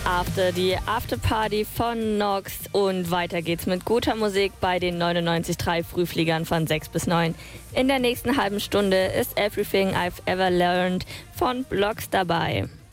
After, die Afterparty von Nox, und weiter geht's mit guter Musik bei den 99.3 Frühfliegern von 6 bis 9. In der nächsten halben Stunde ist Everything I've Ever Learned von Blocks dabei.